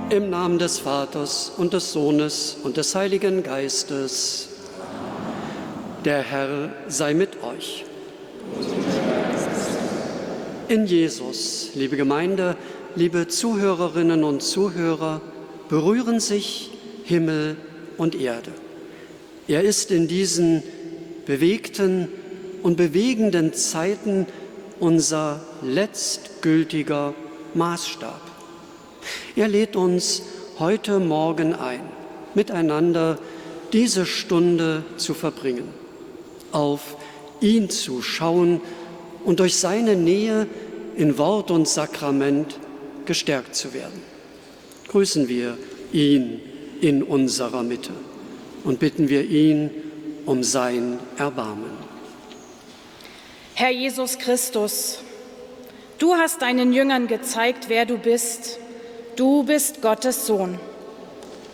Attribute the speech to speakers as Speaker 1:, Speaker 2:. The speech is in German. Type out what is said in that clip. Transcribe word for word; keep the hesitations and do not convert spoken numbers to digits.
Speaker 1: Im Namen des Vaters und des Sohnes und des Heiligen Geistes. Der Herr sei mit euch. In Jesus, liebe Gemeinde, liebe Zuhörerinnen und Zuhörer, berühren sich Himmel und Erde. Er ist in diesen bewegten und bewegenden Zeiten unser letztgültiger Maßstab. Er lädt uns heute Morgen ein, miteinander diese Stunde zu verbringen, auf ihn zu schauen und durch seine Nähe in Wort und Sakrament gestärkt zu werden. Grüßen wir ihn in unserer Mitte und bitten wir ihn um sein Erbarmen.
Speaker 2: Herr Jesus Christus, du hast deinen Jüngern gezeigt, wer du bist. Du bist Gottes Sohn.